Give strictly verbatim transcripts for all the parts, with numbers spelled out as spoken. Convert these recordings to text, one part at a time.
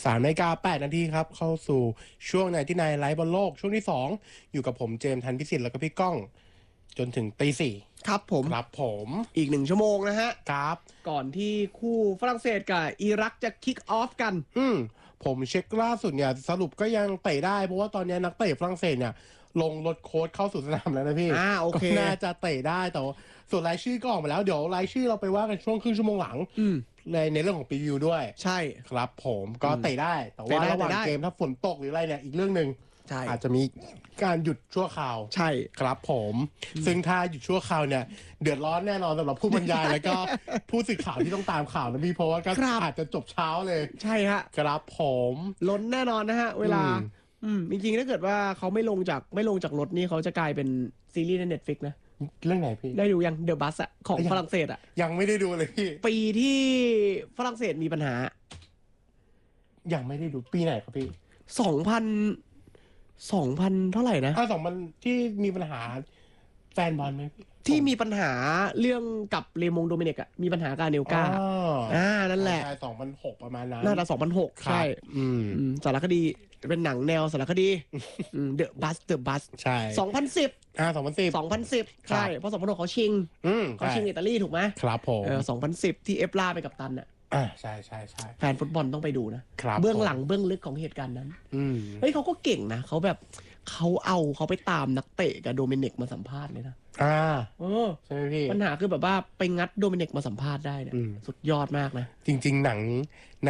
สามนาฬิกาแปดนาทีครับเข้าสู่ช่วงไหนที่นายไลฟ์บอลโลกช่วงที่สองอยู่กับผมเจมส์ทันพิสิทธิ์แล้วก็พี่ก้องจนถึงตีสี่ครับผมครับผมอีกหนึ่งชั่วโมงนะฮะครับก่อนที่คู่ฝรั่งเศสกับอิรักจะคิกออฟกันอืมผมเช็คล่าสุดเนี่ยสรุปก็ยังเตะได้เพราะว่าตอนนี้นักเตะฝรั่งเศสเนี่ยลงรถโค้ชเข้าสู่สนามแล้วนะพี่อ่าโอเคน่าจะเตะได้แต่ส่วนรายชื่อก็ออกมาแล้วเดี๋ยวรายชื่อเราไปว่ากันช่วงครึ่งชั่วโมงหลังในในเรื่องของพรีวิวด้วยใช่ครับผมก็เตะได้แต่ว่าระหว่างเกมถ้าฝนตกหรืออะไรเนี่ยอีกเรื่องนึงอาจจะมีการหยุดชั่วคราวใช่ครับผมซึ่งถ้าหยุดชั่วคราวเนี่ยเดือดร้อนแน่นอนสำหรับผู้บรรยายแล้วก็ผู้สื่อข่าวที่ต้องตามข่าวนะพี่เพราะว่าก็อาจจะจบเช้าเลยใช่ฮะครับผมล้นแน่นอนนะฮะเวลาอืมจริงๆถ้าเกิดว่าเขาไม่ลงจากไม่ลงจากรถนี่เขาจะกลายเป็นซีรีส์ใน Netflix นะเรื่องไหนพี่ได้ดูยัง The Bus อะของฝรั่งเศสอะยังไม่ได้ดูเลยพี่ปีที่ฝรั่งเศสมีปัญหายังไม่ได้ดูปีไหนครับพี่สองพันสองพันเท่าไหร่นะอ่าสองพันที่มีปัญหาแฟนบอลไหมที่มีปัญหาเรื่องกับเลมงโดมิเนกอะมีปัญหากับเนลกาอ่านั่นแหละใช่สองพันหกประมาณนั้นน่าจะสองพันหกใช่อืมสารคดีเป็นหนังแนวสารคดีเดอะบัสเดอะบัสใช่สองพันสิบอ่าสองพันสิบสองพันสิบใช่เพราะสองพันหกเขาชิงเขาชิงอิตาลีถูกไหมครับผมเออสองพันสิบที่เอฟลาไปกับตันอะอ่าใช่ใช่ใช่แฟนฟุตบอลต้องไปดูนะครับเบื้องหลังเบื้องลึกของเหตุการณ์นั้นอืมเฮ้ยเขาก็เก่งนะเขาแบบเขาเอาเขาไปตามนักเตะกับโดมินิกมาสัมภาษณ์เลยนะอ่าเออใช่ไหมพี่ปัญหาคือแบบว่าไปงัดโดมินิกมาสัมภาษณ์ได้เนี่ยสุดยอดมากนะจริงๆหนังใน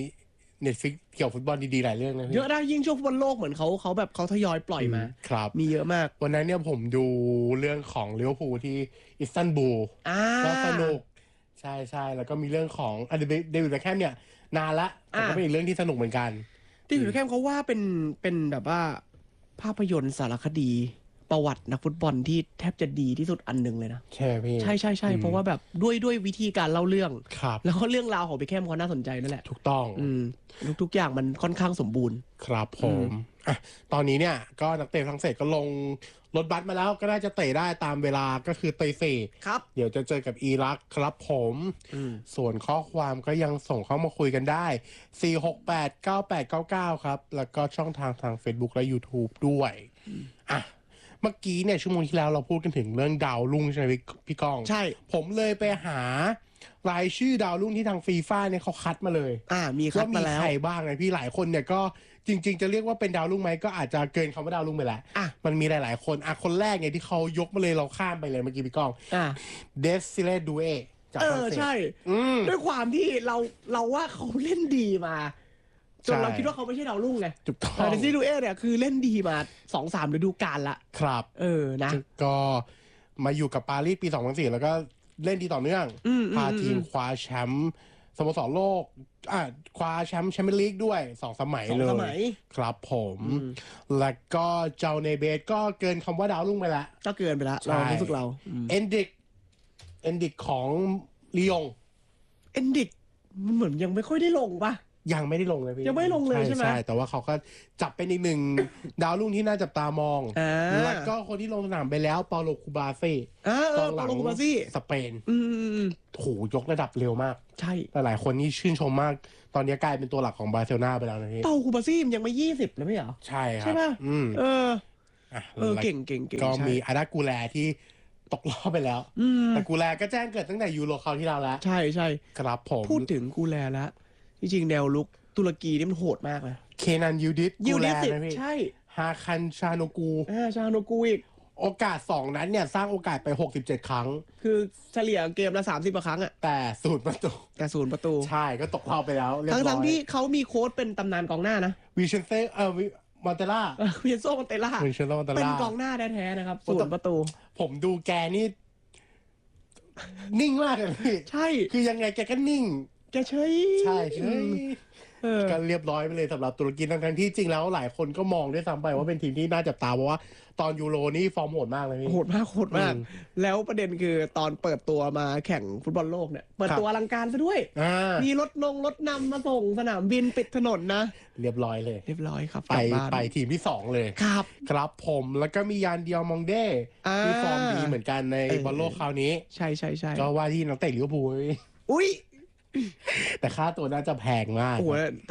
Netflix เกี่ยวกับฟุตบอลดีๆหลายเรื่องนะเยอะนะยิ่งช่วงฟุตบอลโลกเหมือนเขาเขาแบบเขาทยอยปล่อยมาครับมีเยอะมากวันนั้นเนี่ยผมดูเรื่องของลิเวอร์พูลที่อิสตันบูลก็สนุกใช่ใช่แล้วก็มีเรื่องของอ่ะเดวิดแบ็คแฮมเนี่ยนานละแต่ก็เป็นอีกเรื่องที่สนุกเหมือนกันเดวิดแบ็คแฮมเขาว่าเป็นเป็นแบบว่าภาพยนตร์สารคดีประวัตินักฟุตบอลที่แทบจะดีที่สุดอันหนึ่งเลยนะใช่พี่ใช่ใช่ใช่เพราะว่าแบบด้วยด้วยวิธีการเล่าเรื่องครับแล้วก็เรื่องราวของเบคแฮมเขาน่าสนใจนั่นแหละถูกต้องอืมทุกๆอย่างมันค่อนข้างสมบูรณ์ครับผมอ่ะตอนนี้เนี่ยก็นักเตะฝรั่งเศสก็ลงรถบัสมาแล้วก็น่าจะเตะได้ตามเวลาก็คือตีสี่ครับเดี๋ยวจะเจอกับอิรักครับผมส่วนข้อความก็ยังส่งเข้ามาคุยกันได้สี่ หก แปด เก้า แปด เก้า เก้าครับแล้วก็ช่องทางทาง Facebook และ YouTube ด้วยอ่ะเมื่อกี้เนี่ยชั่วโมงที่แล้วเราพูดกันถึงเรื่องดาวรุ่งใช่ไหมพี่ก้องใช่ผมเลยไปหารายชื่อดาวรุ่งที่ทางฟีฟ่าเนี่ยเขาคัดมาเลยอ่ามีคัดมาแล้วมีใครบ้างนะพี่หลายคนเนี่ยก็จริงๆจะเรียกว่าเป็นดาวรุ่งไหมก็อาจจะเกินคำว่าดาวรุ่งไปแล้วอ่ะมันมีหลายๆคนอ่ะคนแรกเนี่ยที่เขายกมาเลยเราข้ามไปเลยเมื่อกี้พี่ก้องอ่าเดซิเลดูเอจากฝรั่งเศสใช่ด้วยความที่เราเราว่าเขาเล่นดีมาจนเราคิดว่าเขาไม่ใช่ดาวรุ่งไงถูกต้องแต่เดซิดูเอเนี่ยคือเล่นดีมา สองสาม ฤดูกาลละครับเออนะก็มาอยู่กับปารีสปีสองพันสี่แล้วก็เล่นดีต่อเนื่องพาทีมคว้าแชมป์สโมสรโลกอ่ะคว้าแชมป์แชมเปี้ยนลีกด้วยสองสมัยเลยครับผมแล้วก็เจ้าเนเบสก็เกินคำว่าดาวรุ่งไปละก็เกินไปละเรารู้สึกเราเอนดิกเอนดิกของลียงเอนดิกมันเหมือนยังไม่ค่อยได้ลงป่ะยังไม่ได้ลงเลยพี่ยังไม่ลงเลยใช่ไหมใช่แต่ว่าเขาก็จับเป็นอีกหนึ่งดาวรุ่งที่น่าจับตามองแล้วก็คนที่ลงสนามไปแล้วเปาโลคูบาซี่กองหลังคูบาซี่สเปนโหยกระดับเร็วมากใช่หลายคนนี่ชื่นชมมากตอนนี้กลายเป็นตัวหลักของบาร์เซโลนาไปแล้วนะพี่เปาคูบาซี่มันยังไม่ยี่สิบเลยไม่เหรอใช่ครับใช่ป่ะเออเออเก่งเก่งก็มีอาดากูแลที่ตกรอบไปแล้วแต่กูแลก็แจ้งเกิดตั้งแต่ยูโรคราวที่แล้วแล้วใช่ใช่ครับผมพูดถึงกูแลแล้วจริงๆแนวลุกตุรกีนี่มันโหดมากเลยเคนันยูดิสยูดิสใช่ฮาคันชาโนกูอ่าชาโนกูอีกโอกาสสองนั้นเนี่ยสร้างโอกาสไปหกสิบเจ็ดครั้งคือเฉลี่ยเกมละสามสิบครั้งอ่ะแต่ศูนย์ประตูแต่ศูนย์ประตูใช่ก็ตกรอบไปแล้วทั้งทั้งที่เขามีโค้ชเป็นตำนานกองหน้านะวิเชนเซ่เออมอนเตล่าวิเชนโซมอนเตล่าเป็นกองหน้าแท้ๆนะครับศูนย์ประตูผมดูแกนี่นิ่งมากเลยพี่ใช่คือยังไงแกก็นิ่งแกเฉยใช่ใช่ก็เรียบร้อยไปเลยสำหรับตุรกีทั้งที่จริงแล้วหลายคนก็มองด้วยซ้ำไปว่าเป็นทีมที่น่าจับตาเพราะว่าตอนยูโรนี่ฟอร์มโหดมากเลยพี่โหดมากโหดมากแล้วประเด็นคือตอนเปิดตัวมาแข่งฟุตบอลโลกเนี่ยเปิดตัวอลังการซะด้วยมีรถนงรถนำมาส่งสนามบินปิดถนนนะเรียบร้อยเลยเรียบร้อยครับไปไปทีมที่สองเลยครับครับผมแล้วก็มียานเดียวมองเด้ที่ฟอร์มดีเหมือนกันในบอลโลกคราวนี้ใช่ใช่ใช่ก็ว่าที่นักเตะลิเวอร์พูลอุ้ยแต่ค่าตัวน่าจะแพงมากโอ้โหถ้า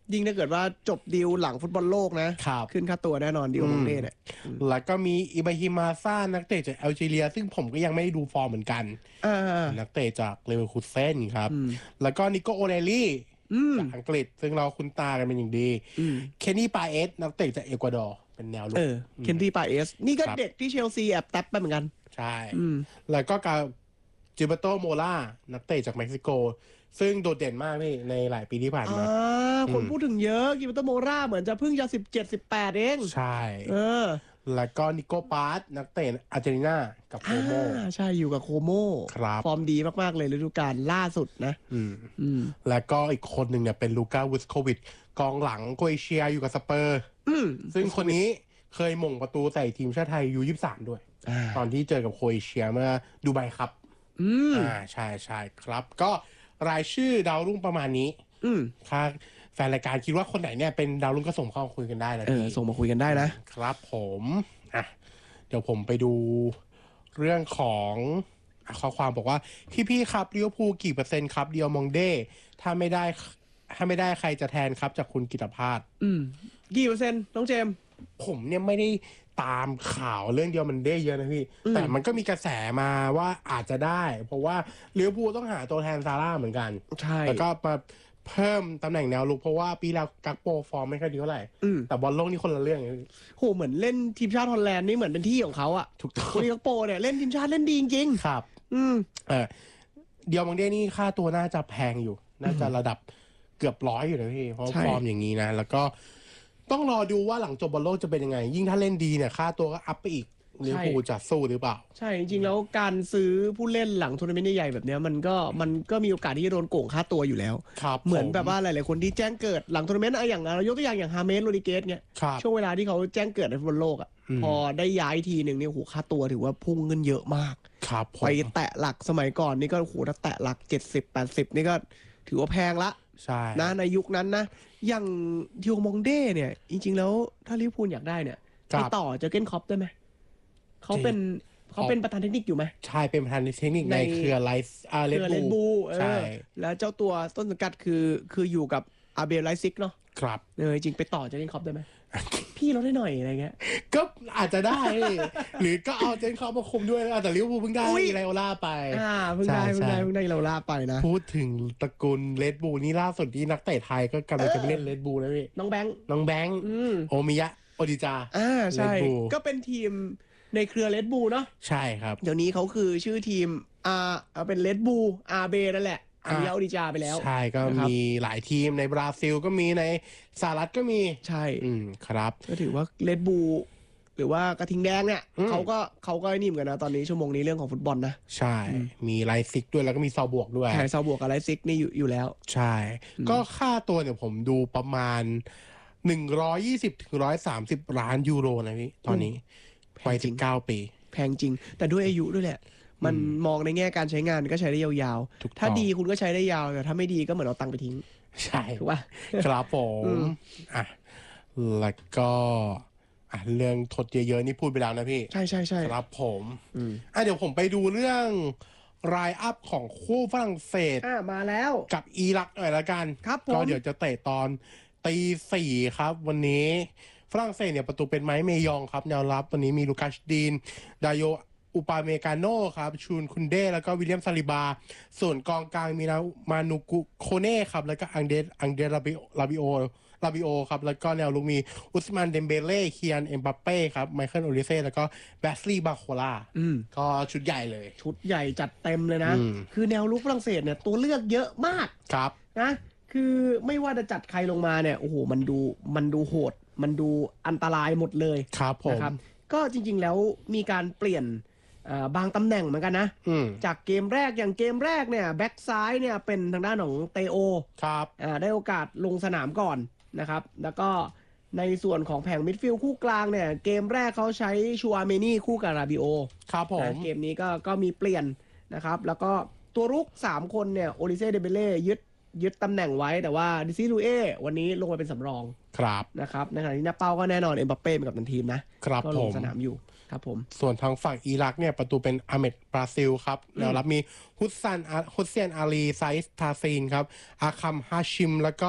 ยิ่งถ้าเกิดว่าจบดีลหลังฟุตบอลโลกนะขึ้นค่าตัวแน่นอนดีลมองเด้เนี่ยแล้วก็มีอิบราฮิมาซ่านักเตะจากแอลจีเรียซึ่งผมก็ยังไม่ได้ดูฟอร์มเหมือนกันนักเตะจากเลเวอร์คูเซ่นครับแล้วก็นิโกโอเรลลี่จากอังกฤษซึ่งเราคุ้นตากันเป็นอย่างดีเคนนี่ปาเอสนักเตะจากเอกวาดอร์เป็นแนวลุกเคนนี่ปาเอสนี่ก็เด็กที่เชลซีแอบแท็บไปเหมือนกันใช่แล้วก็กาจิเบโตโมล่านักเตะจากเม็กซิโกซึ่งโดดเด่นมากนี่ในหลายปีที่ผ่านมาคนพูดถึงเยอะกิเบโตโมล่าเหมือนจะเพิ่งจะสิบเจ็ด สิบแปดเองใช่เออแล้วก็นิโกปาสนักเตะอาร์เจนตินากับโคโมใช่อยู่กับโคโมฟอร์มดีมากๆเลยฤดูกาลล่าสุดนะอืมอืมแล้วก็อีกคนหนึ่งเนี่ยเป็นลูก้าวุสโควิดกองหลังโครเอเชียอยู่กับสเปอร์ซึ่งคนนี้เคยหม่งประตูใส่ทีมชาติไทยยูยี่สิบสามด้วยตอนที่เจอกับโครเอเชียเมื่อดูไบครับอ่าใช่ใช่ครับก็รายชื่อดาวรุ่งประมาณนี้อืมถ้าแฟนรายการคิดว่าคนไหนเนี่ยเป็นดาวรุ่งก็ส่งเข้ามาคุยกันได้นะพี่ส่งมาคุยกันได้นะครับผมอ่ะเดี๋ยวผมไปดูเรื่องของข้อความบอกว่าพี่ๆครับลิเวอร์พูลกี่เปอร์เซ็นต์ครับเดียวมองเด้ถ้าไม่ได้ถ้าไม่ได้ใครจะแทนครับจากคุณกิตภาสอืมกี่เปอร์เซ็นต์น้องเจมผมเนี่ยไม่ได้ตามข่าวเรื่องเดียวมันได้เยอะนะพี่แต่มันก็มีกระแสมาว่าอาจจะได้เพราะว่าลิเวอร์พูลต้องหาตัวแทนซาร่าเหมือนกันใช่แล้วก็มาเพิ่มตำแหน่งแนวลุกเพราะว่าปีแล้วกักโปฟอร์มไม่ค่อยดีเท่าไหร่แต่บอลโลกนี่คนละเรื่องโหเหมือนเล่นทีมชาติฮอลแลนด์นี่เหมือนเป็นที่ของเขาอะถูกต้องคนกักโปเนี่ยเล่นทีมชาติเล่นดีจริงๆครับอืมเออเดียวมังเด้นี่ค่าตัวน่าจะแพงอยู่น่าจะระดับเกือบร้อยอยู่นะพี่เพราะฟอร์มอย่างนี้นะแล้วก็ต้องรอดูว่าหลังจบบอลโลกจะเป็นยังไงยิ่งถ้าเล่นดีเนี่ยค่าตัวก็อัพไปอีกลิเวอร์พูลจะสู้หรือเปล่าใช่จริงๆแล้วการซื้อผู้เล่นหลังทัวร์นาเมนต์ใหญ่แบบนี้มันก็มันก็มีโอกาสที่จะโดนโกงค่าตัวอยู่แล้วเหมือนแบบว่าหลายๆคนที่แจ้งเกิดหลังทัวร์นาเมนต์อย่างเรายกตัวอย่างอย่างฮาเมสโรดิเกสเนี่ยช่วงเวลาที่เขาแจ้งเกิดในฟุตบอลโลกอ่ะพอได้ย้ายทีหนึ่งเนี่ยโหค่าตัวถือว่าพุ่งเงินเยอะมากไปแตะหลักสมัยก่อนนี่ก็โหถ้าแตะหลักเจ็ดสิบ แปดสิบนี่ก็ถือว่าแพงละนะในยุคนั้นนะอย่างทิโอมองเด้เนี่ยจริงๆแล้วถ้าลิเวอร์พูลอยากได้เนี่ยไปต่อเจอเก้นคล็อปได้ไหมเขาเป็นเขาเป็นประธานเทคนิคอยู่ไหมใช่เป็นประธานเทคนิคในเครือไลฟ์อาร์เลดบูใช่แล้วเจ้าตัวต้นสังกัดคือคืออยู่กับอาเบลไลซิกเนาะครับเออจริงไปต่อเจอเก้นคล็อปได้ไหมพี่เราได้หน่อยอะไรเงี้ยก็อาจจะได้หรือก็เอาเจนคล็อปมาคุมด้วยแต่ลิเวอร์พูลเพิ่งได้ไลโอล่าไปอ่าเพิ่งได้เพิ่งได้เพิ่งได้ไลโอล่าไปนะพูดถึงตระกูลเรดบูลนี่ล่าสุดที่นักเตะไทยก็กำลังจะไปเล่นเรดบูลแล้วพี่น้องแบงค์น้องแบงค์โอมิยะโอดิจาอ่าใช่ก็เป็นทีมในเครือเรดบูลเนาะใช่ครับเดี๋ยวนี้เขาคือชื่อทีมอ่าเป็นเรดบูลอาเบนั่นแหละอันนี้เอาดิจาไปแล้วใช่ก็มีหลายทีมในบราซิลก็มีในสหรัฐก็มีใช่อืมครับก็ถือว่าเรดบูลหรือว่ากระทิงแดงเนี่ยเขาก็เขาก็นิ่มกันนะตอนนี้ชั่วโมงนี้เรื่องของฟุตบอลนะใช่มีไลซิกด้วยแล้วก็มีซาวบวกด้วยใช่ซาวบวกกับไลซิกนี่อยู่อยู่แล้วใช่ก็ค่าตัวเนี่ยผมดูประมาณหนึ่งร้อยยี่สิบถึงร้อยสามสิบล้านยูโรนะพี่ตอนนี้วัยสิบเก้าปีแพงจริงแต่ด้วยอายุด้วยแหละมันมองในแง่การใช้งานก็ใช้ได้ยาวๆถ้าดีคุณก็ใช้ได้ยาวแต่ถ้าไม่ดีก็เหมือนเอาตังค์ไปทิ้งใช่ถูกป่ะครับผมอ่ะแล้วก็อ่ะเรื่องทดเยอะๆนี่พูดไปแล้วนะพี่ใช่ใช่ใช่ครับผมอ่ะเดี๋ยวผมไปดูเรื่องรายอัพของคู่ฝรั่งเศสอ่ะมาแล้วกับอิรักหน่อยละกันครับก็เดี๋ยวจะเตะตอนตีสี่ครับวันนี้ฝรั่งเศสเนี่ยประตูเป็นไม้เมยองครับแนวรับวันนี้มีลูคัสดีนดาโยอุปาเมกาโน่ครับชูนคุนเด้แล้วก็วิลเลียมซาลิบาส่วนกองกลางมีนามานูกุโคเน่ครับแล้วก็อังเดอังเดลาบิลาบิโอลาบิโอครับแล้วก็แนวลุกมีอุสมานเดมเบเล่เคียนเอ็มบัปเป้ครับไมเคิลโอลิเซ่แล้วก็แบสลีย์บาโคลาก็ชุดใหญ่เลยชุดใหญ่จัดเต็มเลยนะคือแนวลุกฝรั่งเศสเนี่ยตัวเลือกเยอะมากครับนะคือไม่ว่าจะจัดใครลงมาเนี่ยโอ้โหมันดูมันดูโหดมันดูอันตรายหมดเลยครับผมนะครับก็จริงๆแล้วมีการเปลี่ยนบางตำแหน่งเหมือนกันนะจากเกมแรกอย่างเกมแรกเนี่ยแบ็กซ้ายเนี่ยเป็นทางด้านของเตโอครับได้โอกาสลงสนามก่อนนะครับแล้วก็ในส่วนของแผงมิดฟิลด์คู่กลางเนี่ยเกมแรกเขาใช้ชูอาเมนี่คู่กับราบิโอครับผมเกมนี้ก็ก็มีเปลี่ยนนะครับแล้วก็ตัวรุกสามคนเนี่ยโอลิเซ่เดเบเล่ยึดยึดตำแหน่งไว้แต่ว่าดิซิลูเอวันนี้ลงมาเป็นสำรองครับนะครับในขณะที่หน้าเป้าก็แน่นอนเอ็มบัปเป้เป็นกัปตันทีมนะครับก็ลงสนามอยู่ครับผมส่วนทางฝั่งอิรักเนี่ยประตูเป็นอาเมดบราซิลครับแนวรับมีฮุสซันฮุสเซียนอาลีไซส์ทาซีนครับอาคัมฮาชิมแล้วก็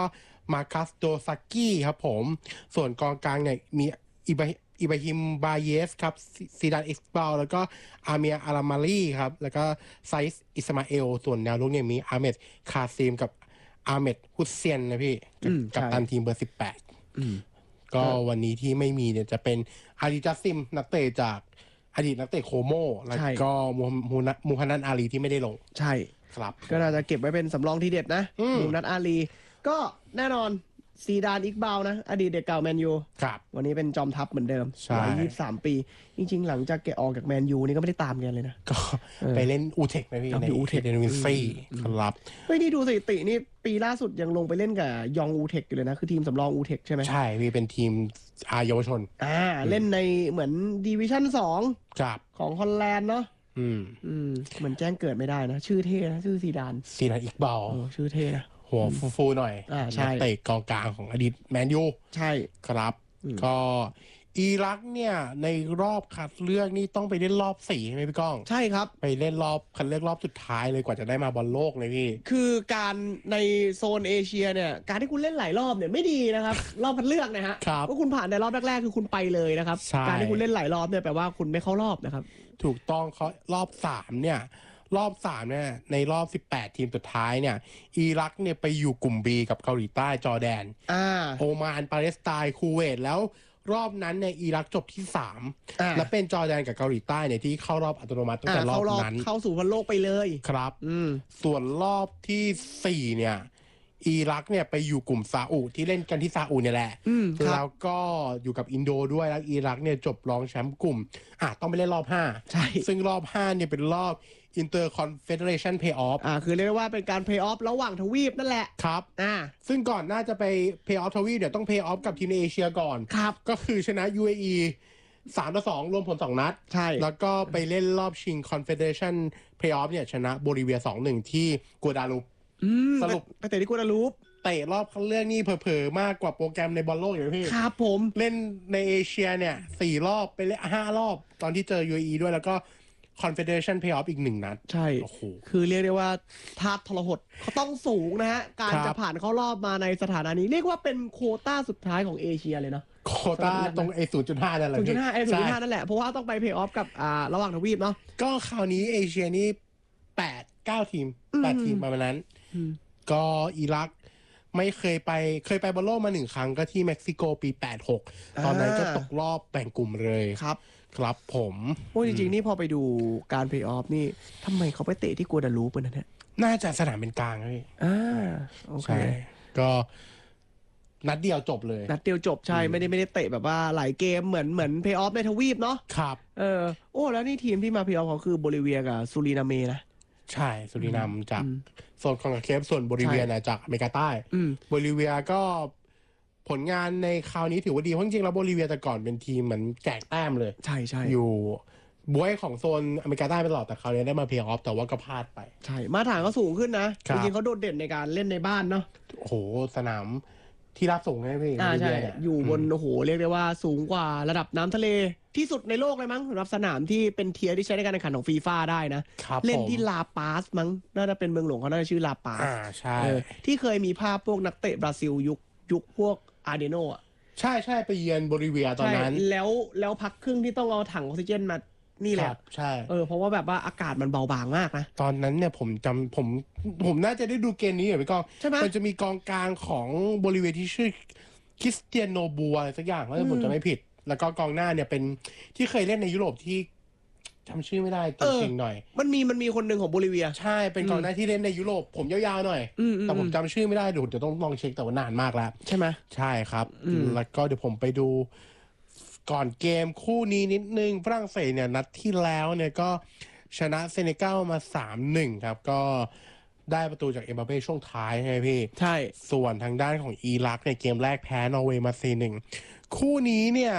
มาคัสโดซากิครับผมส่วนกองกลางเนี่ยมีอิบาอิบราฮิมบาเยสครับซีดานอิสบาลแล้วก็อาเมียอารามารีครับแล้วก็ไซส์อิสมาเอลส่วนแนวรุกเนี่ยมีอาเมดคาซิมกับอาเมดฮุสเซียนนะพี่กับตันทีมเบอร์สิบแปดก็วันนี้ที่ไม่มีเนี่ยจะเป็นอาริจัสซิมนักเตะจากอดีตนักเตะโคโมแล้วก็มูฮันนันอาลีที่ไม่ได้ลงใช่ครับก็น่าจะเก็บไว้เป็นสำรองที่เด็ดนะมูฮันนันอาลีก็แน่นอนซีดานอิกบาลนะอดีตเด็กเก่าแมนยูวันนี้เป็นจอมทัพเหมือนเดิมวัยยี่สิบสามปีจริงๆหลังจากแกออกจากแมนยูนี่ก็ไม่ได้ตามกันเลยนะก็ไปเล่นอูเทคนะพี่ในอูเทคเดนวินซี่ครับเฮ้ยนี่ดูสถิตินี่ปีล่าสุดยังลงไปเล่นกับยองอูเทคอยู่เลยนะคือทีมสำรองอูเทคใช่ไหมใช่พี่เป็นทีมอาเยาวชนอ่าเล่นในเหมือนดิวิชั่นสองของฮอลแลนด์เนาะอืมอืมเหมือนแจ้งเกิดไม่ได้นะชื่อเท่นะชื่อซีดานซีดานอิกบาลชื่อเท่นะหัวฟูๆหน่อยอ่าใช่เตะกองกลางของอดีตแมนยูใช่ครับก็อิรักเนี่ยในรอบคัดเลือกนี่ต้องไปเล่นรอบสี่ใช่ไหมพี่ก้องใช่ครับไปเล่นรอบคัดเลือกรอบสุดท้ายเลยกว่าจะได้มาบอลโลกเลยพี่คือการในโซนเอเชียเนี่ยการที่คุณเล่นหลายรอบเนี่ยไม่ดีนะครับ รอบคัดเลือกนะฮะเพราะคุณผ่านในรอบแรกๆคือคุณไปเลยนะครับการที่คุณเล่นหลายรอบเนี่ยแปลว่าคุณไม่เข้ารอบนะครับถูกต้องเขารอบสามเนี่ยรอบสามเนี่ยในรอบสิบแปดทีมสุดท้ายเนี่ยอิรักเนี่ยไปอยู่กลุ่ม B กับเกาหลีใต้จอร์แดนโอมานปาเลสไตน์คูเวตแล้วรอบนั้นเนี่ยอิรักจบที่สามและเป็นจอร์แดนกับเกาหลีใต้เนี่ยที่เข้ารอบอัตโนมัติตั้งแต่รอบนั้นเข้าสู่บอลโลกไปเลยครับส่วนรอบที่สี่เนี่ยอิรักเนี่ยไปอยู่กลุ่มซาอุที่เล่นกันที่ซาอุเนี่ยแหละแล้วก็อยู่กับอินโดด้วยแล้วอิรักเนี่ยจบรองแชมป์กลุ่มอ่ะต้องไปเล่นรอบห้าใช่ซึ่งรอบห้าเนี่ยเป็นรอบInter Confederation Playoff อ่าคือเรียกว่าเป็นการ Playoff ระหว่างทวีปนั่นแหละครับอ่าซึ่งก่อนน่าจะไป Playoff ทวีปเดี๋ยวต้อง Playoff กับทีมในเอเชียก่อนครับก็คือชนะ ยู เอ อี สามต่อสองรวมผลสองนัดใช่แล้วก็ไปเล่นรอบชิง Confederation Playoff เนี่ยชนะโบลิเวีย สองหนึ่ง ที่กัวดาลูปสรุปไปเตะที่กัวดาลูปเตะรอบคัดเลือกนี่เผลอๆมากกว่าโปรแกรมในบอลโลกอยู่พี่ครับผมเล่นในเอเชียเนี่ยสี่รอบไปเล่นห้ารอบตอนที่เจอ ยู เอ อี ด้วยแล้วก็Confederation Playoff อีกหนึ่งนัดใช่คือเรียกได้ว่าธาตุทรหดเขาต้องสูงนะฮะการจะผ่านเข้ารอบมาในสถานะนี้เรียกว่าเป็นโควต้าสุดท้ายของเอเชียเลยเนาะโควต้าตรงไอ้ศูนย์จุดห้านั่นแหละศูนย์จุดห้าไอ้ศูนย์จุดห้านั่นแหละเพราะว่าต้องไปเพย์ออฟกับอ่าระหว่างทวีปเนาะก็คราวนี้เอเชียนี่แปดเก้าทีมแปดทีมประมาณนั้นก็อิรักไม่เคยไปเคยไปบอลโลกมาหนึ่งครั้งก็ที่เม็กซิโกปีแปดหกตอนนั้นก็ตกรอบแบ่งกลุ่มเลยครับครับผมโอ้จริงๆนี่พอไปดูการเพย์ออฟนี่ทำไมเขาไปเตะที่กัวดาลูปนั่นเนี่ยน่าจะสนามเป็นกลางเลยอ่าโอเคก็นัดเดียวจบเลยนัดเดียวจบใช่ไม่ได้ไม่ได้เตะแบบว่าหลายเกมเหมือนเหมือนเพย์ออฟในทวีปเนาะครับเออโอ้แล้วนี่ทีมที่มาเพย์ออฟเขาคือโบลิเวียกับซูรินาเมนะใช่ซูรินามจากโซนของเคปส่วนโบลิเวียนะจากอเมริกาใต้โบลิเวียก็ผลงานในคราวนี้ถือว่าดีเพราะจริงๆแล้วโบลิเวียแต่ก่อนเป็นทีมเหมือนแจกแต้มเลยใช่ใช่อยู่บวยของโซนอเมริกาใต้ไปตลอดแต่คราวนี้ได้มาเพย์ออฟแต่ว่าก็พลาดไปใช่มาตรฐานก็สูงขึ้นนะจริงๆเขาโดดเด่นในการเล่นในบ้านเนาะโอ้โหสนามที่รับส่งให้พี่อ่าใช่อยู่บนโอ้โหเรียกได้ว่าสูงกว่าระดับน้ำทะเลที่สุดในโลกเลยมั้งสำหรับสนามที่เป็นเทียร์ที่ใช้ในการแข่งขันของฟีฟ่าได้นะเล่นที่ลาปาสมั้งน่าจะเป็นเมืองหลวงเขาน่าจะชื่อลาปาสอ่าใช่ที่เคยมีภาพพวกนักเตะบราซิลยุคยุคพวกอาร์เดโนอ่ะใช่ใช่ไปเยือนโบลิเวียตอนนั้นแล้วแล้วพักครึ่งที่ต้องเอาถังออกซิเจนมานี่แหละใช่เออเพราะว่าแบบว่าอากาศมันเบาบางมากนะตอนนั้นเนี่ยผมจำผมผมน่าจะได้ดูเกมนี้อยู่พี่ก้องใช่ไหมมันจะมีกองกลางของโบลิเวียที่ชื่อคริสเตียโนบัวอะไรสักอย่างถ้าผมจะไม่ผิดแล้วก็กองหน้าเนี่ยเป็นที่เคยเล่นในยุโรปที่จำชื่อไม่ได้จริงๆหน่อยมันมีมันมีคนหนึ่งของโบลิเวียใช่เป็นกองหน้าที่เล่นในยุโรปผมยาวๆหน่อยแต่ผมจำชื่อไม่ได้เดี๋ยวจะต้องลองเช็คแต่ว่านานมากแล้วใช่ไหมใช่ครับแล้วก็เดี๋ยวผมไปดูก่อนเกมคู่นี้นิดนึงฝรั่งเศสเนี่ยนัดที่แล้วเนี่ยก็ชนะเซเนกัลมา สามหนึ่ง ครับก็ได้ประตูจากเอ็มบัปเป้ช่วงท้ายใช่ไหมพี่ใช่ส่วนทางด้านของอิรักในเกมแรกแพ้นอร์เวย์มา สี่หนึ่ง คู่นี้เนี่ย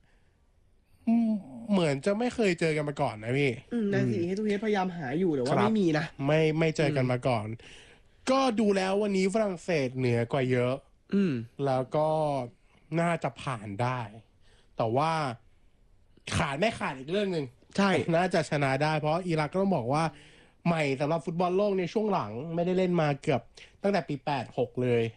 เหมือนจะไม่เคยเจอกันมาก่อนนะพี่อืมนาทีให้ทุกทีพยายามหาอยู่แต่ว่าไม่มีนะไม่ไม่เจอกันมาก่อนก็ดูแล้ววันนี้ฝรั่งเศสเหนือกว่าเยอะอืมแล้วก็น่าจะผ่านได้แต่ว่าขาดไม่ขาดอีกเรื่องหนึ่งใช่น่าจะชนะได้เพราะอิรักก็ต้องบอกว่าใหม่สำหรับฟุตบอลโลกในช่วงหลังไม่ได้เล่นมาเกือบตั้งแต่ปีแปดหกเลย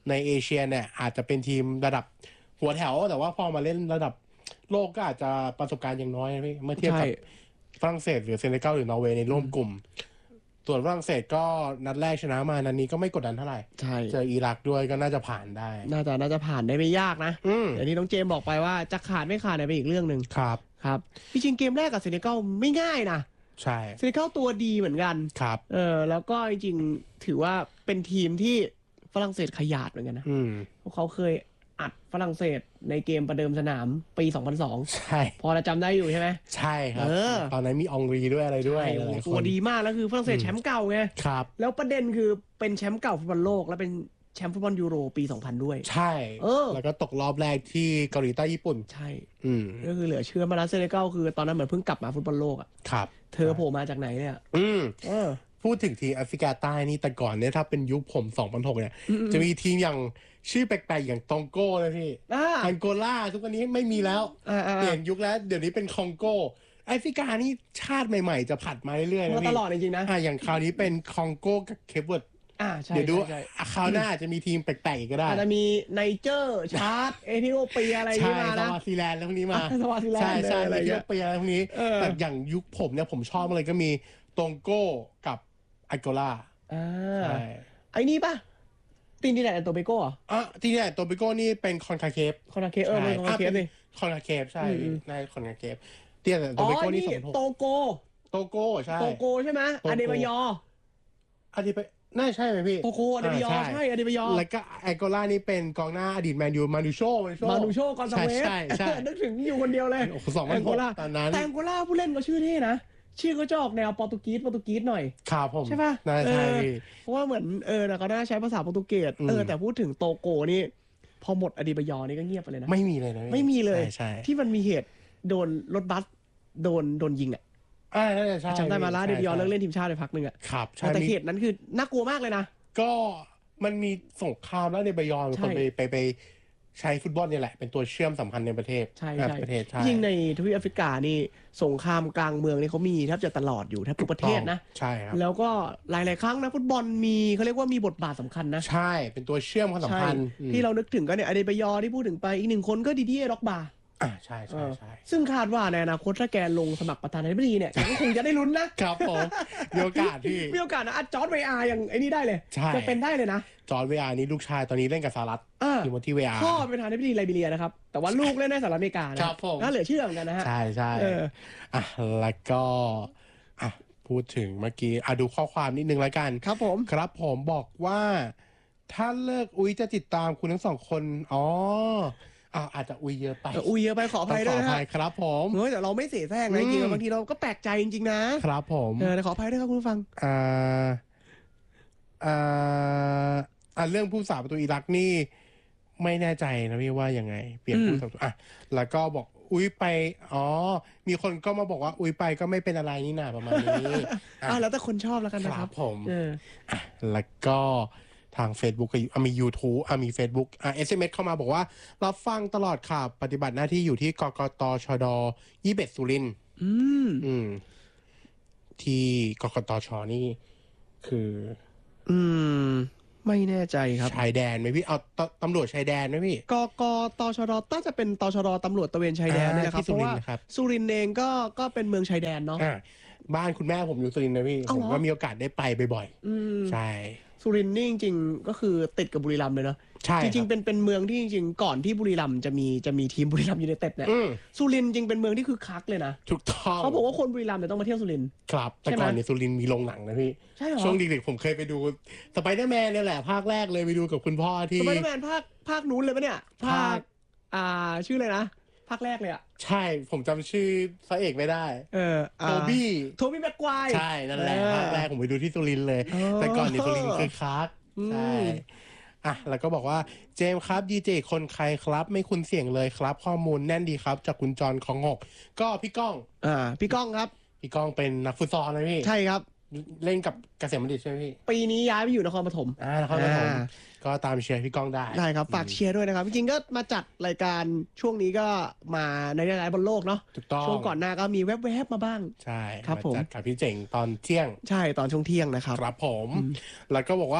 ในเอเชียเนี่ยอาจจะเป็นทีมระดับหัวแถวแต่ว่าพอมาเล่นระดับโลกก็อาจจะประสบการณ์อย่างน้อยนะพี่เมื่อเทียบกับฝรั่งเศสหรือเซเนกัลหรือนอร์เวย์ในร่วมกลุ่มส่วนฝรั่งเศสก็นัดแรกชนะมานัดนี้ก็ไม่กดดันเท่าไหร่เจออิรักด้วยก็น่าจะผ่านได้น่าจะน่าจะผ่านได้ไม่ยากนะอย่างที่น้องเจมบอกไปว่าจะขาดไม่ขาดเนี่ยเป็นอีกเรื่องหนึ่งครับครับจริงเกมแรกกับเซเนกัลไม่ง่ายนะใช่เซเนกัลตัวดีเหมือนกันครับเออแล้วก็จริงๆถือว่าเป็นทีมที่ฝรั่งเศสขยาดเหมือนกันนะพวกเขาเคยอัดฝรั่งเศสในเกมประเดิมสนามปีสองพันสองใช่พอเราจำได้อยู่ใช่ไหมใช่ครับตอนนั้นมีองรีด้วยอะไรด้วยตัวดีมากแล้วคือฝรั่งเศสแชมป์เก่าไงครับแล้วประเด็นคือเป็นแชมป์เก่าฟุตบอลโลกแล้วเป็นแชมป์ฟุตบอลยูโรปีสองพันด้วยใช่แล้วก็ตกรอบแรกที่เกาหลีใต้ญี่ปุ่นใช่ก็คือเหลือเชื่อมาแล้วเซเนกัลคือตอนนั้นเหมือนเพิ่งกลับมาฟุตบอลโลกอ่ะครับเธอโผล่มาจากไหนเนี่ยอืมพูดถึงทีมแอฟริกาใต้นี่แต่ก่อนเนี่ยถ้าเป็นยุคผมสองพันหกเนี่ยจะมีทีมอย่างชื่อแปลกๆอย่างตองโก้นะพี่อังโกลาทุกวันนี้ไม่มีแล้วเปลี่ยนยุคแล้วเดี๋ยวนี้เป็นคองโกแอฟริกานี่ชาติใหม่ๆจะผัดมาเรื่อยๆนะพี่ตลอดจริงๆนะอย่างคราวนี้เป็นคองโกกับเคปเวิร์ดเดี๋ยวดูคราวหน้าจะมีทีมแปลกๆก็ได้อาจจะมีไนเจอร์ชาร์ตเอธิโอเปียอะไรที่มานะสวาซิแลนด์แล้วพวกนี้มาสวาซิแลนด์ใช่ใช่อะไรเอธิโอเปียอะไรพวกนี้แต่อย่างยุคผมเนี่ยผมชอบเลยก็มีตองโก้กับอังโกลาอ่าไอ้นี่ป่ะตีนีแดดโตเบโก้อ่ะตีนีแดดโตเบโก้นี่เป็นคอนคาเคฟคอนคาเคฟเออคอนคาเคฟนี่คอนคาเคฟใช่ในคอนคาเคฟตีนีแดดโตเบโก้นี่สมทบโตโกโตโก้ใช่โตโกใช่ไหมอเดบายออเดบายน่าใช่ไหมพี่โตโกอเดบายอใช่อเดบายอแล้วก็แองโกลานี่เป็นกองหน้าอดีตแมนยูมานูโชมานูโชกอนซาเวสใช่ใช่นึกถึงอยู่คนเดียวเลยสองพันหกตอนนั้นแต่แองโกลาผู้เล่นก็ชื่อเท่นะชื่อเขาจะออกแนวโปรตุกีสโปรตุกีสหน่อยครับผมใช่ป่ะน่าใช่เพราะว่าเหมือนเออเขาน่าใช้ภาษาโปรตุเกสเออแต่พูดถึงโตโกนี่พอหมดอดีบายอนี่ก็เงียบไปเลยนะไม่มีเลยนะไม่มีเลยที่มันมีเหตุโดนรถบัสโดนโดนยิงอ่ะจำได้มาแล้วอดีบายอเลิกเล่นทีมชาติไปพักหนึ่งอ่ะครับแต่เหตุนั้นคือน่ากลัวมากเลยนะก็มันมีสงครามแล้วในบายอมีคนไปไปไปใช้ฟุตบอลนี่แหละเป็นตัวเชื่อมสัมพันธ์ในประเทศใช่ใช่ประเทศยิ่งในทวีปแอฟริกานี่สงครามกลางเมืองนี่เขามีแทบจะตลอดอยู่แทบทุกประเทศนะใช่ครับแล้วก็หลายๆครั้งนะฟุตบอลมีเขาเรียกว่ามีบทบาทสำคัญนะใช่เป็นตัวเชื่อมความสัมพันธ์ที่เรานึกถึงกันเนี่ยอเดบายอที่พูดถึงไปอีกหนึ่งคนก็ดิเดียร็อกบาอ่าใช่ใช่ใช่ซึ่งคาดว่าในอนาคตถ้าแกลงสมัครประธานาธิบดีเนี่ยก็คงจะได้ลุ้นนะครับผมมีโอกาสที่มีโอกาสนะจอร์จเวอาร์อย่างไอ้นี่ได้เลยจะเป็นได้เลยนะจอร์จเวอาร์นี่ลูกชายตอนนี้เล่นกับสหรัฐทีมที่เวอาร์พ่อเป็นประธานาธิบดีไลบีเรียนะครับแต่ว่าลูกเล่นในสหรัฐอเมริกานะครับผมน่าเหลือเชื่อเหมือนกันนะฮะใช่ใช่อ่ะแล้วก็อ่ะพูดถึงเมื่อกี้อ่ะดูข้อความนิดนึงแล้วกันครับผมครับผมบอกว่าถ้าเลิกอุ้ยจะติดตามคุณทั้งสองคนอ๋ออาจจะอุยเยอะไปอุยเยอะไปขออภัยด้วยนะครับผมเฮ้ยแต่เราไม่เสียแซงนะจริงๆบางทีเราก็แปลกใจจริงๆนะครับผมเออขออภัยด้วยครับคุณผู้ฟังอ่าอ่าอ่าเรื่องผู้สาประตูอิรักนี่ไม่แน่ใจนะพี่ว่ายังไงเปลี่ยนผู้สาประตูอ่ะแล้วก็บอกอุ้ยไปอ๋อมีคนก็มาบอกว่าอุ้ยไปก็ไม่เป็นอะไรนี่นาประมาณนี้อ่าแล้วแต่คนชอบแล้วกันนะครับผมอ่ะแล้วก็ทาง Facebook ก็มี YouTube อ่ะมี Facebook อ่ะ เอส เอ็ม เอส เข้ามาบอกว่ารับฟังตลอดค่ะปฏิบัติหน้าที่อยู่ที่กกตชดยี่สิบเอ็ดสุรินทร์อืมอืมที่กกตชนี่คืออืมไม่แน่ใจครับชายแดนไหมพี่เอาตำรวจชายแดนไหมพี่กกตชดน่าจะเป็นตชดตำรวจตระเวนชายแดนนะครับเพราะว่าสุรินทร์เองก็ก็เป็นเมืองชายแดนเนาะบ้านคุณแม่ผมอยู่สุรินทร์นะพี่ผมก็มีโอกาสได้ไปบ่อยๆใช่สุรินทร์นี่จริงๆก็คือติดกับบุรีรัมย์เลยเนาะจริงๆเป็นเป็นเมืองที่จริงๆก่อนที่บุรีรัมย์จะมีจะมีทีมบุรีรัมย์ยูไนเต็ดเนี่ยสุรินทร์จริงเป็นเมืองที่คือคักเลยนะถูกต้องเขาบอกว่าคนบุรีรัมย์เนี่ยต้องมาเที่ยวสุรินทร์ครับแต่ก่อนในสุรินทร์มีโรงหนังนะพี่ใช่เหรอช่วงเด็กๆผมเคยไปดูสไปเดอร์แมนเนี่ยแหละภาคแรกเลยไปดูกับคุณพ่อที่สไปเดอร์แมนภาคภาคนู้นเลยปะเนี่ยภาคอ่าชื่ออะไรนะภาคแรกเลยอ่ะใช่ผมจำชื่อพระเอกไม่ได้เออโทบี้โทบี้แม็กควายใช่นั่นแหละภาคแรกผมไปดูที่สุรินทร์เลยแต่ก่อนในสุรินทร์คือคักใช่อ่ะแล้วก็บอกว่าเจมส์ครับดีเจคนใครครับไม่คุ้นเสียงเลยครับข้อมูลแน่นดีครับจากคุณจรของหกก็พี่ก้องอ่าพี่ก้องครับพี่ก้องเป็นนักฟุตซอลนะพี่ใช่ครับเล่นกับเกษมบัณฑิตใช่ไหมพี่ปีนี้ย้ายไปอยู่นครปฐมอ่านครปฐมก็ตามเชียร์พี่ก้องได้ได้ครับฝากเชียร์ด้วยนะครับจริงๆก็มาจัดรายการช่วงนี้ก็มาในหลายๆบนโลกเนาะถูกต้องช่วงก่อนหน้าก็มีแวบๆมาบ้างใช่ครับผมจัดกับพี่เจ๋งตอนเที่ยงใช่ตอนช่วงเที่ยงนะครับครับผมแล้วก็บอกว่า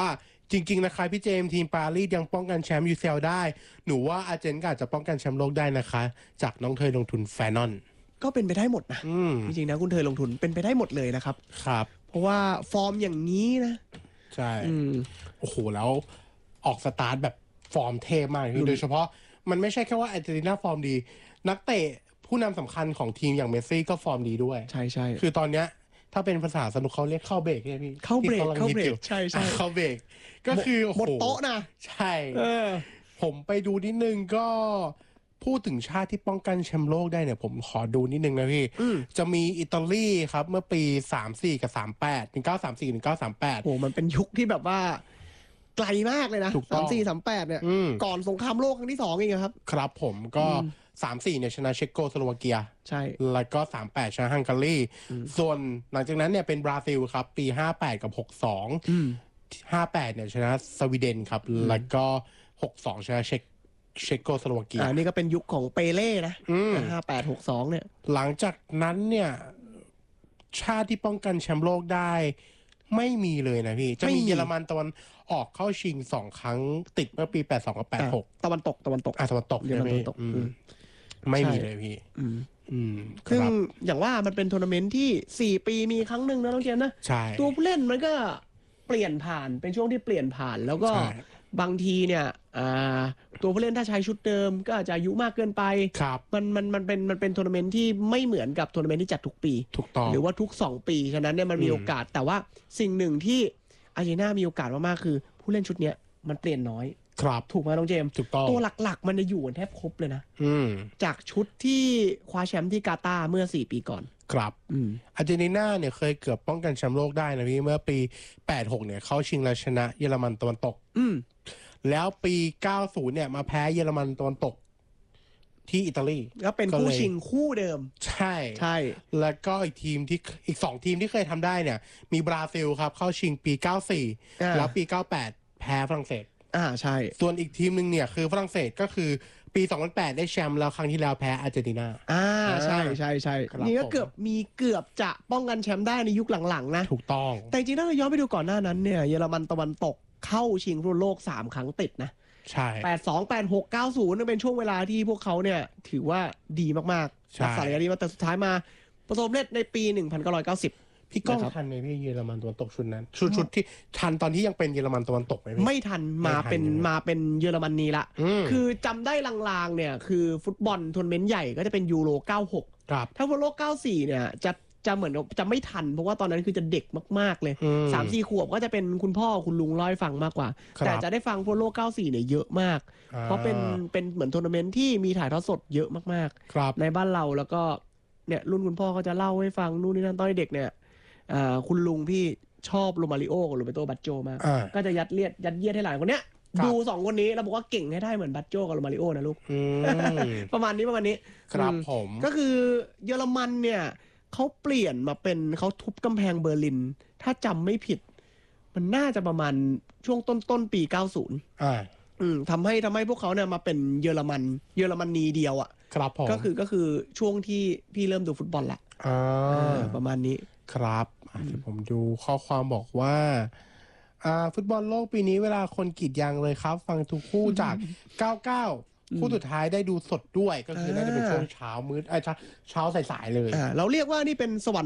จริงๆนะคะพี่เจมส์ทีมปารีสยังป้องกันแชมป์ยู ซี แอล ได้หนูว่าอาร์เจนก็อาจจะป้องกันแชมป์โลกได้นะคะจากน้องเธอลงทุนแฟนอนก็เป็นไปได้หมดนะจริงๆนะคุณเธอลงทุนเป็นไปได้หมดเลยนะครับครับเพราะว่าฟอร์มอย่างนี้นะใช่โอ้โหแล้วออกสตาร์ทแบบฟอร์มเทพมากโดยเฉพาะมันไม่ใช่แค่ว่าอาร์เจนตินาฟอร์มดีนักเตะผู้นำสำคัญของทีมอย่างเมสซี่ก็ฟอร์มดีด้วยใช่ใช่คือตอนเนี้ยถ้าเป็นภาษาสนุกเขาเรียกเข้าเบรกใช่ไหมพี่เข้าเบรกเข้าเบรกใช่ใช่เข้าเบรกก็คือหมดโต๊ะนะใช่ผมไปดูนิดนึงก็พูดถึงชาติที่ป้องกันแชมป์โลกได้เนี่ยผมขอดูนิดนึงนะพี่จะมีอิตาลีครับเมื่อปีสามสี่กับสามแปดหนึ่งเก้าสามสี่หนึ่งเก้าสามแปดโอ้มันเป็นยุคที่แบบว่าไกลมากเลยนะสามสี่สามแปดเนี่ยก่อนสงครามโลกครั้งที่สองเองครับครับผมก็สามสี่เนี่ยชนะเชโกสโลวาเกียใช่แล้วก็สามแปดชนะฮังการีส่วนหลังจากนั้นเนี่ยเป็นบราซิลครับปีห้าแปดกับหกสองห้าแปดเนี่ยชนะสวีเดนครับแล้วก็หกสองชนะเชกเชโกสโลวาเกียอันนี้ก็เป็นยุคของเปเล่นะห้าแปดหกสองเนี่ยหลังจากนั้นเนี่ยชาติที่ป้องกันแชมป์โลกได้ไม่มีเลยนะพี่จะมีเยอรมันตะวันออกเข้าชิงสองครั้งติดเมื่อปีแปดสองกับแปดหกตะวันตกตะวันตกอ่ะตะวันตกเยอรมันตะวันตกไม่มีเลยพี่ซึ่งอย่างว่ามันเป็นทัวร์นาเมนต์ที่สี่ปีมีครั้งหนึ่งนะน้องเจมส์นะใช่ตัวผู้เล่นมันก็เปลี่ยนผ่านเป็นช่วงที่เปลี่ยนผ่านแล้วก็บางทีเนี่ยตัวผู้เล่นถ้าใช้ชุดเดิมก็อาจจะอายุมากเกินไปมันมันมันเป็นมันเป็นทัวร์นาเมนต์ที่ไม่เหมือนกับทัวร์นาเมนต์ที่จัดทุกปีถูกต้องหรือว่าทุกสองปีฉะนั้นเนี่ยมันมีโอกาสแต่ว่าสิ่งหนึ่งที่อาร์เจนตินามีโอกาสมากๆคือผู้เล่นชุดเนี้ยมันเปลี่ยนน้อยครับถูกไหมน้องเจมส์ถูกต้องตัวหลักๆมันจะอยู่กันแทบครบเลยนะจากชุดที่คว้าแชมป์ที่กาตาร์เมื่อสี่ปีก่อนครับอาร์เจนตินาเนี่ยเคยเกือบป้องกันแชมป์โลกได้นะพี่เมื่อปีแปดหกเนี่ยเขาชิงและชนะเยอรมันตะวันตกแล้วปีเก้าสิบเนี่ยมาแพ้เยอรมันตะวันตกที่อิตาลีก็เป็นคู่ชิงคู่เดิมใช่ใช่แล้วก็อีกทีมที่อีกสองทีมที่เคยทำได้เนี่ยมีบราซิลครับเข้าชิงปีเก้าสี่แล้วปีเก้าแปดแพ้ฝรั่งเศสอ่าใช่ส่วนอีกทีมหนึ่งเนี่ยคือฝรั่งเศสก็คือปีสองพันแปดได้แชมป์แล้วครั้งที่แล้วแพ้อาร์เจนตินาอ่าใช่ใช่ใช่นี่ก็เกือบมีเกือบจะป้องกันแชมป์ได้ในยุคหลังๆนะถูกต้องแต่จริงๆถ้าเราย้อนไปดูก่อนหน้านั้นเนี่ยเยอรมันตะวันตกเข้าชิงฟุตบอลโลกสามครั้งติดนะใช่แปดสอง แปดหก เก้าศูนย์นั่นเป็นช่วงเวลาที่พวกเขาเนี่ยถือว่าดีมากๆรักษาระยะดีมาแต่สุดท้ายมาประสบความสำเร็จในปีหนึ่งพันเก้าร้อยเก้าสิบพี่ก้องทันไหมพี่เยอรมันตะวันตกชุดนั้นชุดชุดที่ทันตอนที่ยังเป็นเยอรมันตะวันตกไหมไม่ทันมาเป็นมาเป็นเยอรมนีละคือจำได้ลางๆเนี่ยคือฟุตบอลทัวร์นาเมนต์ใหญ่ก็จะเป็นยูโรเก้าหกถ้าฟุตบอลโลกเก้าสี่เนี่ยจะจะเหมือนจะไม่ทันเพราะว่าตอนนั้นคือจะเด็กมากๆเลยสามสี่ขวบก็จะเป็นคุณพ่อคุณลุงเล่าให้ฟังมากกว่าแต่จะได้ฟังฟุตบอลโลกเก้าสี่เนี่ยเยอะมากเพราะเป็นเป็นเหมือนทัวร์นาเมนต์ที่มีถ่ายทอดสดเยอะมากๆในบ้านเราแล้วก็เนี่ยรุ่นคุณพ่อเขาจะเล่าให้ฟังนู่นนี่นั่นตอนเด็กเนี่ยคุณลุงพี่ชอบโรมาริโอกับโรเบโตบัตโจมากก็จะยัดเลียดยัดเยียดให้หลานคนเนี้ยดูสองคนนี้แล้วบอกว่าเก่งให้ได้เหมือนบัตโจกับโรมาริโอนะลูกประมาณนี้ประมาณนี้ครับผมก็คือเยอรมันเนี่ยเขาเปลี่ยนมาเป็นเขาทุบกำแพงเบอร์ลินถ้าจำไม่ผิดมันน่าจะประมาณช่วงต้นต้นปีเก้าสิบอ่าอืมทำให้ทำให้พวกเขาเนี่ยมาเป็นเยอรมันเยอรมนีเดียวอ่ะครับผมก็คือก็คือช่วงที่พี่เริ่มดูฟุตบอลละอ่าประมาณนี้ครับผมดูข้อความบอกว่าอ่าฟุตบอลโลกปีนี้เวลาคนกรีดยางเลยครับฟังทุกคู่จากเก้าสิบเก้าคู่สุดท้ายได้ดูสดด้วยก็คือน่าจะเป็นช่วงเช้ามื้อเช้าเช้าสายๆเลยเราเรียกว่านี่เป็นสวรรค์